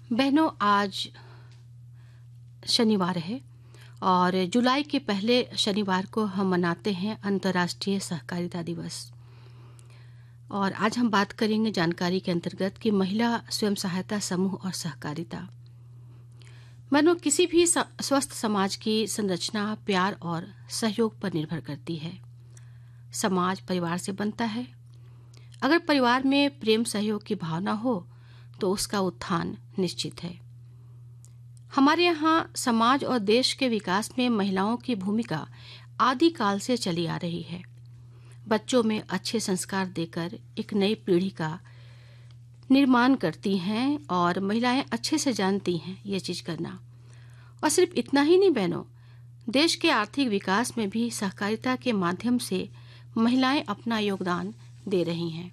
बहनों, आज शनिवार है और जुलाई के पहले शनिवार को हम मनाते हैं अंतर्राष्ट्रीय सहकारिता दिवस। और आज हम बात करेंगे जानकारी के अंतर्गत कि महिला स्वयं सहायता समूह और सहकारिता। बहनों, किसी भी स्वस्थ समाज की संरचना प्यार और सहयोग पर निर्भर करती है। समाज परिवार से बनता है। अगर परिवार में प्रेम सहयोग की भावना हो तो उसका उत्थान निश्चित है। हमारे यहाँ समाज और देश के विकास में महिलाओं की भूमिका आदिकाल से चली आ रही है। बच्चों में अच्छे संस्कार देकर एक नई पीढ़ी का निर्माण करती हैं और महिलाएं अच्छे से जानती हैं ये चीज करना। और सिर्फ इतना ही नहीं बहनों, देश के आर्थिक विकास में भी सहकारिता के माध्यम से महिलाएं अपना योगदान दे रही हैं।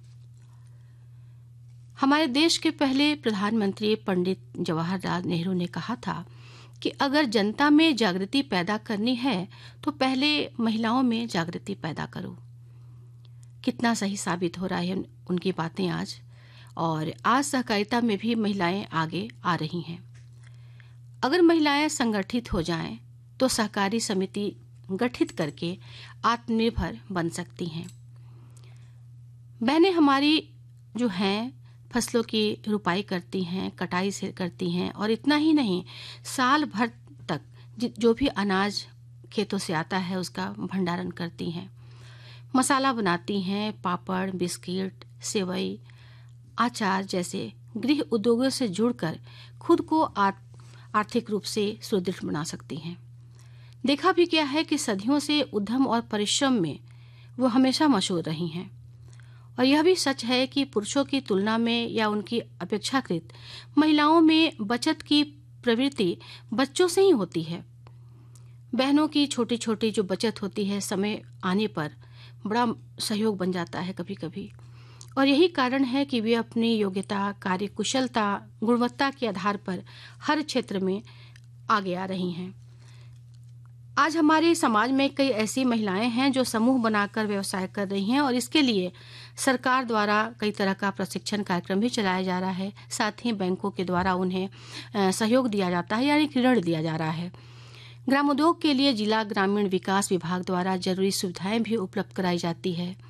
हमारे देश के पहले प्रधानमंत्री पंडित जवाहरलाल नेहरू ने कहा था कि अगर जनता में जागृति पैदा करनी है तो पहले महिलाओं में जागृति पैदा करो। कितना सही साबित हो रहा है उनकी बातें आज। और आज सहकारिता में भी महिलाएं आगे आ रही हैं। अगर महिलाएं संगठित हो जाएं तो सहकारी समिति गठित करके आत्मनिर्भर बन सकती हैं। बहनें हमारी जो हैं फसलों की रुपाई करती हैं, कटाई से करती हैं और इतना ही नहीं, साल भर तक जो भी अनाज खेतों से आता है उसका भंडारण करती हैं। मसाला बनाती हैं, पापड़, बिस्किट, सेवई, अचार जैसे गृह उद्योगों से जुड़कर खुद को आर्थिक रूप से सुदृढ़ बना सकती हैं। देखा भी गया है कि सदियों से उद्यम और परिश्रम में वो हमेशा मशहूर रही हैं। और यह भी सच है कि पुरुषों की तुलना में या उनकी अपेक्षाकृत महिलाओं में बचत की प्रवृत्ति बच्चों से ही होती है। बहनों की छोटी छोटी जो बचत होती है समय आने पर बड़ा सहयोग बन जाता है कभी कभी। और यही कारण है कि वे अपनी योग्यता, कार्यकुशलता, गुणवत्ता के आधार पर हर क्षेत्र में आगे आ रही हैं। आज हमारे समाज में कई ऐसी महिलाएं हैं जो समूह बनाकर व्यवसाय कर रही हैं और इसके लिए सरकार द्वारा कई तरह का प्रशिक्षण कार्यक्रम भी चलाया जा रहा है। साथ ही बैंकों के द्वारा उन्हें सहयोग दिया जाता है, यानी ऋण दिया जा रहा है। ग्रामोद्योग के लिए जिला ग्रामीण विकास विभाग द्वारा जरूरी सुविधाएं भी उपलब्ध कराई जाती है।